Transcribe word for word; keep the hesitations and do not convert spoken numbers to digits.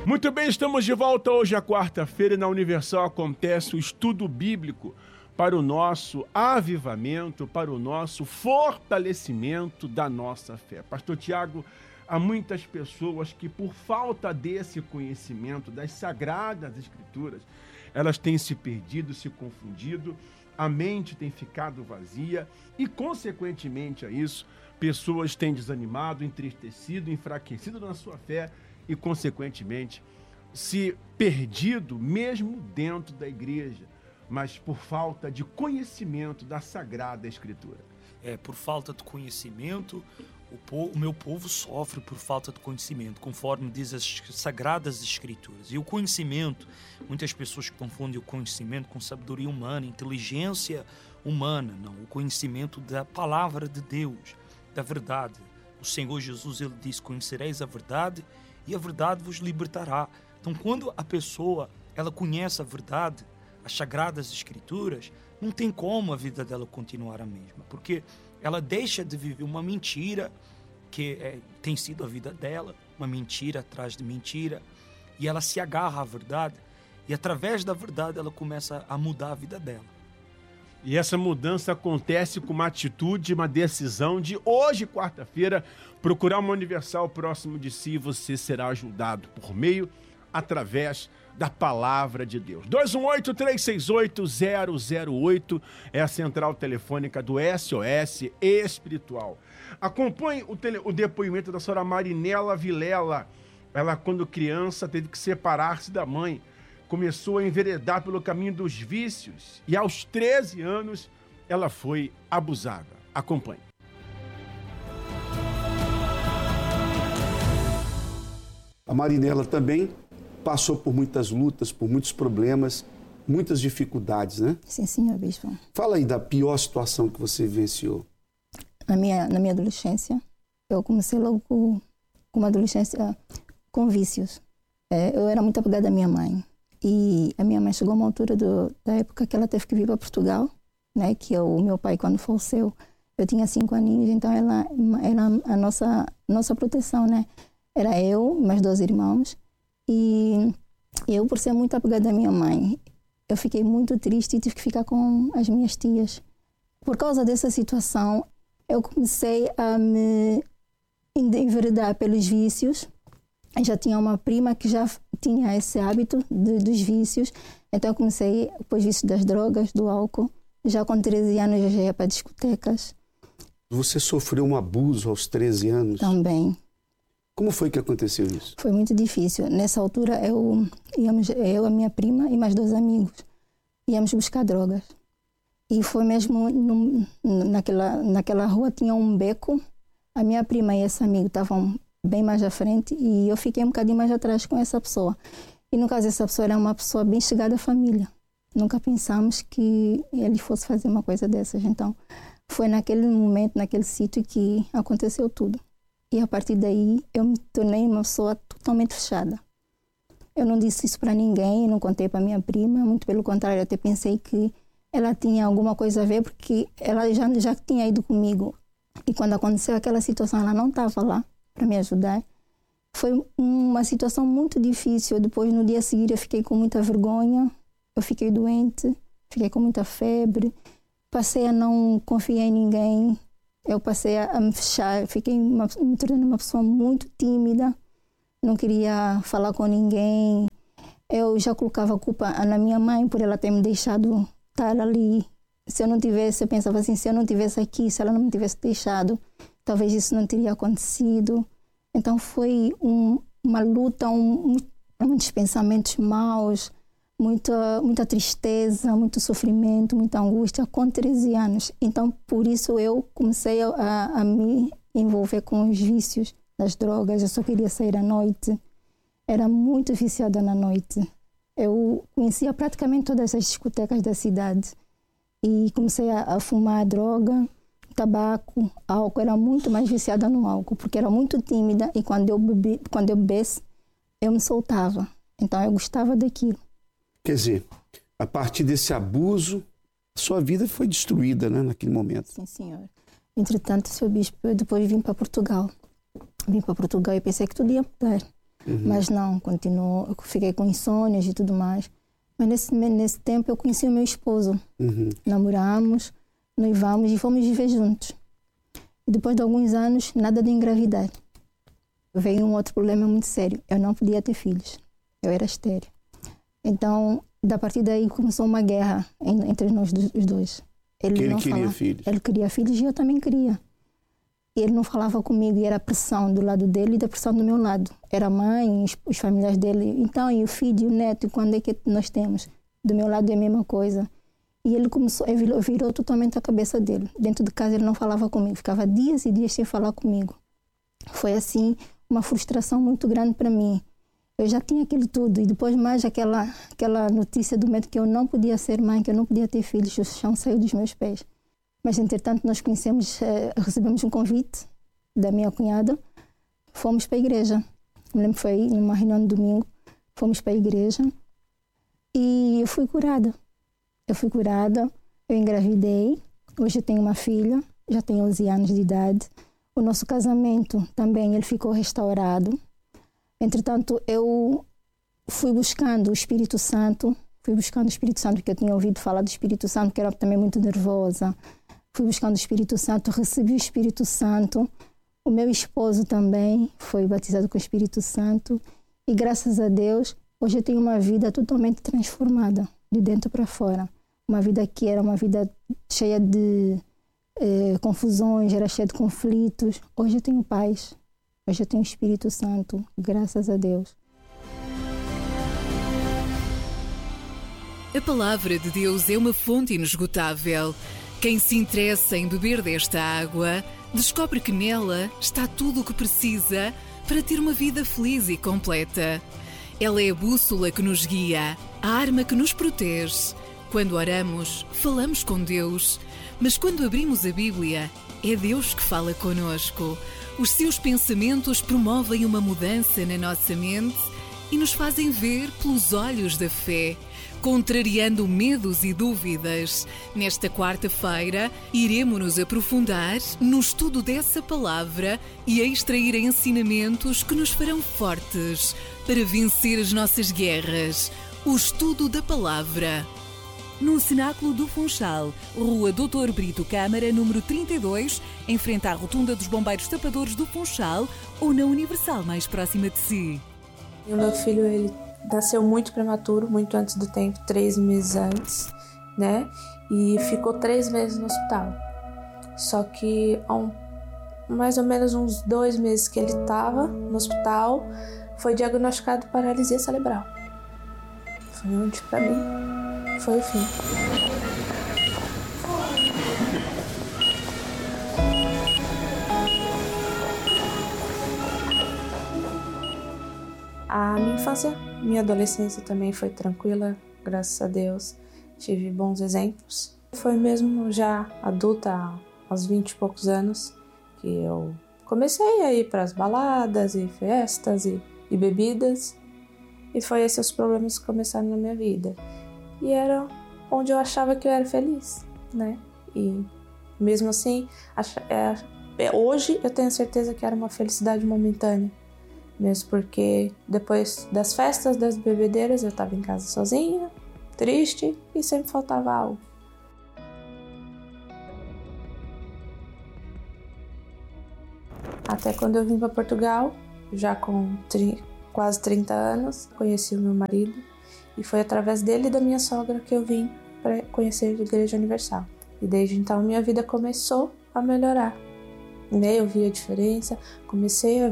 Muito bem, estamos de volta hoje à quarta-feira e na Universal acontece o estudo bíblico para o nosso avivamento, para o nosso fortalecimento da nossa fé. Pastor Tiago, há muitas pessoas que por falta desse conhecimento das Sagradas Escrituras, elas têm se perdido, se confundido, a mente tem ficado vazia e, consequentemente a isso, pessoas têm desanimado, entristecido, enfraquecido na sua fé e, consequentemente, se perdido mesmo dentro da igreja, mas por falta de conhecimento da Sagrada Escritura. É, por falta de conhecimento, o, povo, o meu povo sofre por falta de conhecimento, conforme diz as Sagradas Escrituras. E o conhecimento, muitas pessoas confundem o conhecimento com sabedoria humana, inteligência humana. Não, o conhecimento da palavra de Deus, da verdade. O Senhor Jesus, ele disse: conhecereis a verdade e a verdade vos libertará. Então, quando a pessoa ela conhece a verdade, as Sagradas Escrituras, não tem como a vida dela continuar a mesma, porque ela deixa de viver uma mentira que é, tem sido a vida dela, uma mentira atrás de mentira, e ela se agarra à verdade, e através da verdade ela começa a mudar a vida dela. E essa mudança acontece com uma atitude, uma decisão de hoje, quarta-feira, procurar uma Universal próximo de si, e você será ajudado por meio, através da palavra de Deus. dois um oito, três seis oito, zero zero oito é a central telefônica do S O S Espiritual. Acompanhe o, tele, o depoimento da senhora Marinela Vilela. Ela, quando criança, teve que separar-se da mãe. Começou a enveredar pelo caminho dos vícios e aos treze anos ela foi abusada. Acompanhe. A Marinela também passou por muitas lutas, por muitos problemas, muitas dificuldades, né? Sim, senhor bispo. Fala aí da pior situação que você vivenciou. Na minha, na minha adolescência, eu comecei logo com, com uma adolescência com vícios. É, eu era muito apegada à minha mãe. E a minha mãe chegou a uma altura do, da época que ela teve que vir para Portugal, né? Que eu, o meu pai, quando faleceu, eu tinha cinco aninhos, então ela era a nossa, nossa proteção, né? Era eu, meus dois irmãos, e eu, por ser muito apegada à minha mãe, eu fiquei muito triste e tive que ficar com as minhas tias. Por causa dessa situação, eu comecei a me enveredar pelos vícios. Eu já tinha uma prima que já tinha esse hábito de, dos vícios, então eu comecei com os vícios das drogas, do álcool. Já com treze anos eu já ia para discotecas. Você sofreu um abuso aos treze anos? Também. Como foi que aconteceu isso? Foi muito difícil. Nessa altura, eu, íamos, eu, a minha prima e mais dois amigos, íamos buscar drogas. E foi mesmo num, naquela, naquela rua, tinha um beco. A minha prima e esse amigo estavam bem mais à frente e eu fiquei um bocadinho mais atrás com essa pessoa. E no caso, essa pessoa era uma pessoa bem chegada à família. Nunca pensámos que ele fosse fazer uma coisa dessas. Então, foi naquele momento, naquele sítio que aconteceu tudo. E a partir daí, eu me tornei uma pessoa totalmente fechada. Eu não disse isso para ninguém, não contei para minha prima, muito pelo contrário, eu até pensei que ela tinha alguma coisa a ver, porque ela já, já tinha ido comigo. E quando aconteceu aquela situação, ela não estava lá para me ajudar. Foi uma situação muito difícil. Depois, no dia seguinte, eu fiquei com muita vergonha, eu fiquei doente, fiquei com muita febre, passei a não confiar em ninguém. Eu passei a me fechar, fiquei uma, me tornando uma pessoa muito tímida, não queria falar com ninguém. Eu já colocava a culpa na minha mãe por ela ter me deixado estar ali. Se eu não tivesse, eu pensava assim, se eu não tivesse aqui, se ela não me tivesse deixado, talvez isso não teria acontecido. Então foi um, uma luta, um, um, muitos pensamentos maus, muita, muita tristeza, muito sofrimento, muita angústia com treze anos. Então, por isso eu comecei a, a me envolver com os vícios das drogas. Eu só queria sair à noite. Era muito viciada na noite. Eu conhecia praticamente todas as discotecas da cidade. E comecei a, a fumar droga, tabaco, álcool. Era muito mais viciada no álcool, porque era muito tímida. E quando eu, bebi, quando eu bebesse, eu me soltava. Então, eu gostava daquilo. Quer dizer, a partir desse abuso, sua vida foi destruída, né, naquele momento. Sim, senhor. Entretanto, senhor bispo, eu depois vim para Portugal. Vim para Portugal e pensei que tudo ia mudar. Uhum. Mas não, continuou, eu fiquei com insônias e tudo mais. Mas nesse, nesse tempo eu conheci o meu esposo. Uhum. Namoramos, noivamos e fomos viver juntos. E depois de alguns anos, nada de engravidar. Veio um outro problema muito sério. Eu não podia ter filhos. Eu era estéril. Então, da partir daí começou uma guerra entre nós os dois. Ele, que ele não queria falava, filhos. Ele queria filhos e eu também queria. E ele não falava comigo e era pressão do lado dele e da pressão do meu lado. Era a mãe, os, os familiares dele. Então, e o filho, e o neto, quando é que nós temos? Do meu lado é a mesma coisa. E ele começou, ele virou, virou totalmente a cabeça dele. Dentro de casa ele não falava comigo. Ficava dias e dias sem falar comigo. Foi assim, uma frustração muito grande para mim. Eu já tinha aquilo tudo. E depois mais aquela, aquela notícia do médico que eu não podia ser mãe, que eu não podia ter filhos. O chão saiu dos meus pés. Mas, entretanto, nós conhecemos, eh, recebemos um convite da minha cunhada. Fomos para a igreja. Me lembro que foi numa reunião de domingo. Fomos para a igreja e eu fui curada. Eu fui curada, eu engravidei. Hoje eu tenho uma filha, já tenho onze anos de idade. O nosso casamento também, ele ficou restaurado. Entretanto, eu fui buscando o Espírito Santo. Fui buscando o Espírito Santo, porque eu tinha ouvido falar do Espírito Santo, porque era também muito nervosa. Fui buscando o Espírito Santo, recebi o Espírito Santo. O meu esposo também foi batizado com o Espírito Santo. E graças a Deus, hoje eu tenho uma vida totalmente transformada, de dentro para fora. Uma vida que era uma vida cheia de eh, confusões, era cheia de conflitos. Hoje eu tenho paz. Hoje eu tenho o Espírito Santo, graças a Deus. A palavra de Deus é uma fonte inesgotável. Quem se interessa em beber desta água, descobre que nela está tudo o que precisa para ter uma vida feliz e completa. Ela é a bússola que nos guia, a arma que nos protege. Quando oramos, falamos com Deus, mas quando abrimos a Bíblia, é Deus que fala conosco. Os seus pensamentos promovem uma mudança na nossa mente e nos fazem ver pelos olhos da fé, contrariando medos e dúvidas. Nesta quarta-feira, iremos-nos aprofundar no estudo dessa palavra e a extrair ensinamentos que nos farão fortes para vencer as nossas guerras. O estudo da palavra. No Cenáculo do Funchal, Rua doutor Brito Câmara, número trinta e dois, em frente à Rotunda dos Bombeiros Tapadores do Funchal, ou na Universal mais próxima de si. O meu filho, ele nasceu muito prematuro, muito antes do tempo, três meses antes, né? E ficou três meses no hospital. Só que há um, mais ou menos uns dois meses que ele estava no hospital, foi diagnosticado paralisia cerebral. Foi onde, pra mim, foi o fim. A minha infância, minha adolescência também foi tranquila, graças a Deus. Tive bons exemplos. Foi mesmo já adulta, aos vinte e poucos anos, que eu comecei a ir para as baladas e festas e, e bebidas. E foi esses os problemas que começaram na minha vida. E era onde eu achava que eu era feliz, né? E mesmo assim, é, hoje eu tenho certeza que era uma felicidade momentânea. Mesmo porque depois das festas, das bebedeiras, eu estava em casa sozinha, triste e sempre faltava algo. Até quando eu vim para Portugal, já com tri, quase trinta anos, conheci o meu marido e foi através dele e da minha sogra que eu vim para conhecer a Igreja Universal. E desde então minha vida começou a melhorar. Eu vi a diferença, comecei a